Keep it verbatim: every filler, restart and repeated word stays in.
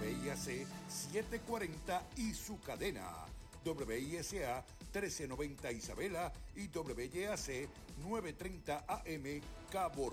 I A C setecientos cuarenta y su cadena W I S A trece noventa Isabela y W Y A C novecientos treinta A M Cabo